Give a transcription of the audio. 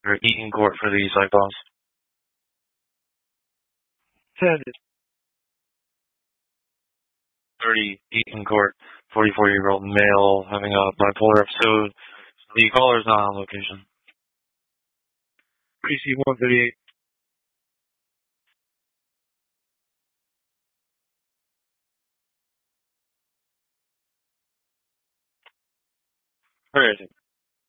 or Eaton Court for the psych boss. Attended. 30 Eaton Court, 44-year-old male having a bipolar episode. The caller is not on location. PC 138. Where is it?